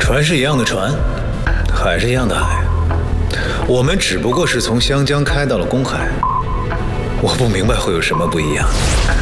船是一样的船，海是一样的海，我们只不过是从湘江开到了公海。我不明白会有什么不一样。